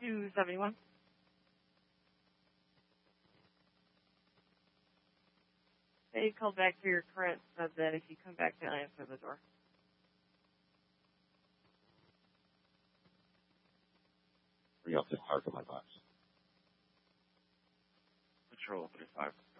271. They called back to your current, said that if you come back, they'll answer the door. Bring up the park in my box. Patrol 35.